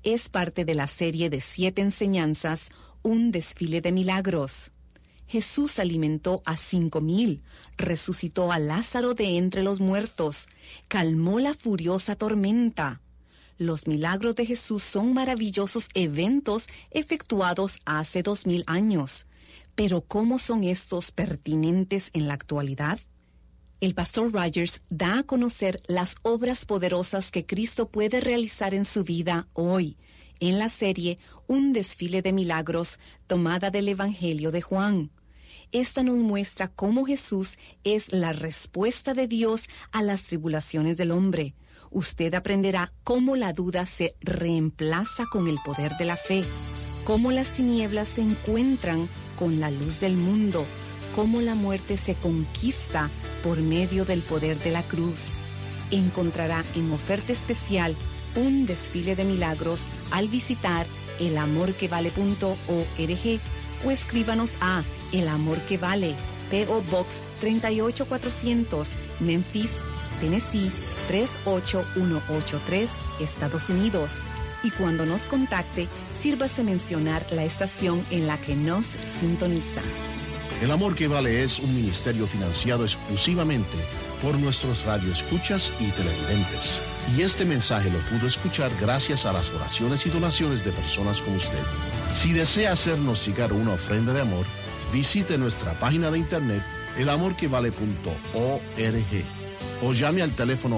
es parte de la serie de 7 enseñanzas, Un desfile de milagros. Jesús alimentó a 5,000, resucitó a Lázaro de entre los muertos, calmó la furiosa tormenta. Los milagros de Jesús son maravillosos eventos efectuados hace 2000 años. Pero ¿cómo son estos pertinentes en la actualidad? El pastor Rogers da a conocer las obras poderosas que Cristo puede realizar en su vida hoy, en la serie Un desfile de milagros, tomada del Evangelio de Juan. Esta nos muestra cómo Jesús es la respuesta de Dios a las tribulaciones del hombre. Usted aprenderá cómo la duda se reemplaza con el poder de la fe, cómo las tinieblas se encuentran con la luz del mundo, cómo la muerte se conquista por medio del poder de la cruz. Encontrará en oferta especial un desfile de milagros al visitar elamorquevale.org o escríbanos a El Amor que Vale, P.O. Box 38400, Memphis, Tennessee 38183, Estados Unidos. Y cuando nos contacte, sírvase mencionar la estación en la que nos sintoniza. El Amor que Vale es un ministerio financiado exclusivamente por nuestros radioescuchas y televidentes. Y este mensaje lo pudo escuchar gracias a las oraciones y donaciones de personas como usted. Si desea hacernos llegar una ofrenda de amor, visite nuestra página de internet elamorquevale.org o llame al teléfono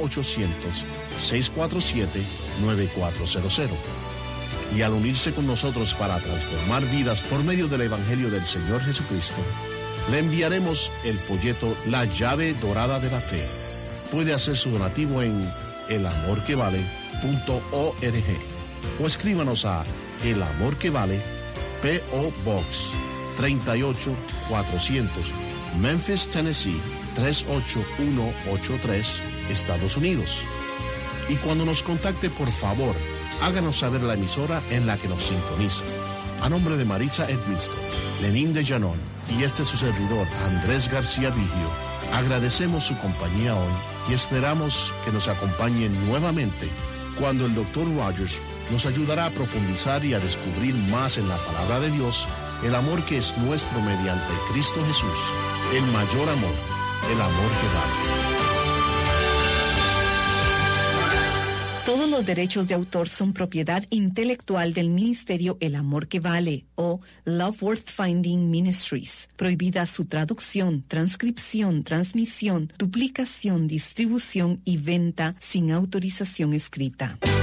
1-800-647-9400. Y al unirse con nosotros para transformar vidas por medio del Evangelio del Señor Jesucristo, le enviaremos el folleto La Llave Dorada de la Fe. Puede hacer su donativo en elamorquevale.org o escríbanos a El Amor que Vale, P.O. Box 38400, Memphis, Tennessee 38183, Estados Unidos. Y cuando nos contacte, por favor, háganos saber la emisora en la que nos sintoniza. A nombre de Maritza Edmiston, Lenín de Llanón y este su servidor, Andrés García Vigio, agradecemos su compañía hoy y esperamos que nos acompañen nuevamente cuando el Dr. Rogers nos ayudará a profundizar y a descubrir más en la palabra de Dios el amor que es nuestro mediante Cristo Jesús, el mayor amor, el amor que vale. Todos los derechos de autor son propiedad intelectual del ministerio El Amor que Vale o Love Worth Finding Ministries. Prohibida su traducción, transcripción, transmisión, duplicación, distribución y venta sin autorización escrita.